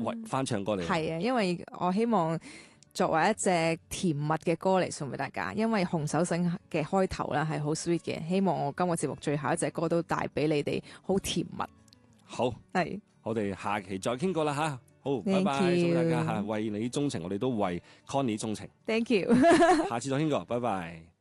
翻唱歌嚟。 係啊，因為我希望作為一隻甜蜜嘅歌嚟送俾大家，因為紅手繩嘅開頭啦係好 sweet 嘅，希望我今個節目最後一隻歌都帶俾你哋好甜蜜。 好， 係， 我哋下期再傾過啦吓。好， Thank 拜拜， you 祝大家吓為你鍾情，我哋都為 Connie 鍾情。 Thank you。 下次再傾過，拜拜。